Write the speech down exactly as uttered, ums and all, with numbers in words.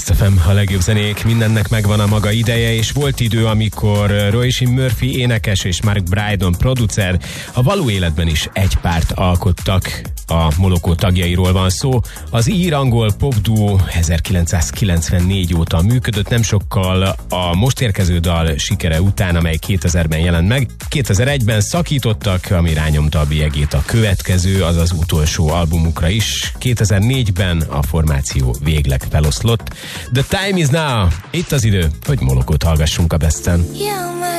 Best ef em, a legjobb zenék, mindennek megvan a maga ideje, és volt idő, amikor Roisin Murphy énekes és Mark Brydon producer a való életben is egy párt alkottak. A Moloko tagjairól van szó. Az ír-angol popduó ezerkilencszázkilencvennégy óta működött, nem sokkal a most érkező dal sikere után, amely kétezerben jelent meg. kétezer-egyben szakítottak, ami rányomta a bélyegét a következő, azaz utolsó albumukra is. kétezer-négyben a formáció végleg feloszlott. The time is now! Itt az idő, hogy Molokót hallgassunk a Besten.